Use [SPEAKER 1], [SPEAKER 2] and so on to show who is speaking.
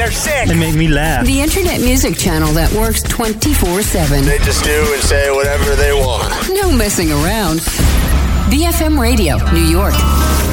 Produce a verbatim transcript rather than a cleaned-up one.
[SPEAKER 1] They're sick.
[SPEAKER 2] They make me laugh.
[SPEAKER 3] The internet music channel that works twenty-four seven.
[SPEAKER 4] They just do and say whatever they want.
[SPEAKER 3] No messing around. B F M Radio, New York.